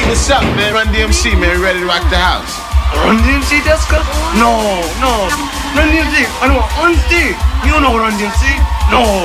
What's up, man? Run DMC, man. We ready to rock the house. Run DMC ですか? No. Run DMC. あの、on stage. You know Run DMC? No.